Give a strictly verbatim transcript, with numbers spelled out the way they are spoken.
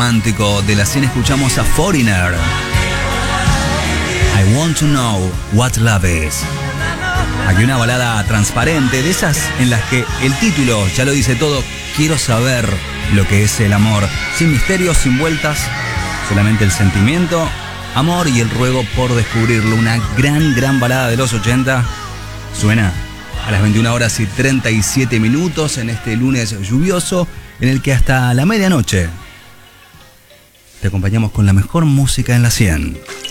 romántico de la cien escuchamos a Foreigner. I want to know what love is. Aquí una balada transparente, de esas en las que el título ya lo dice todo. Quiero saber lo que es el amor. Sin misterios, sin vueltas, solamente el sentimiento, amor y el ruego por descubrirlo. Una gran, gran balada de los ochenta. Suena a las veintiuna horas y treinta y siete minutos en este lunes lluvioso, en el que hasta la medianoche te acompañamos con la mejor música en la cien.